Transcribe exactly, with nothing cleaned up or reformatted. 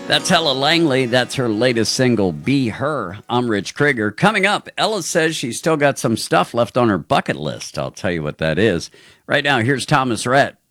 That's Ella Langley. That's her latest single, Be Her. I'm Rich Krieger. Coming up, Ella says she's still got some stuff left on her bucket list. I'll tell you what that is. Right now, here's Thomas Rhett.